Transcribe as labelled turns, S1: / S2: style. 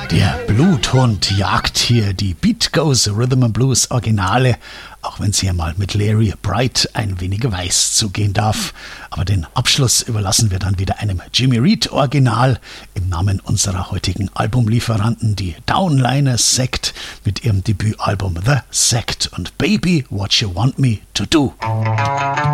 S1: Der Bluthund jagt hier die Beat Goes Rhythm and Blues Originale, auch wenn es hier mal mit Larry Bright ein wenig weiß zugehen darf. Aber den Abschluss überlassen wir dann wieder einem Jimmy Reed Original im Namen unserer heutigen Albumlieferanten, die Downliners Sect, mit ihrem Debütalbum The Sect und Baby What You Want Me to Do.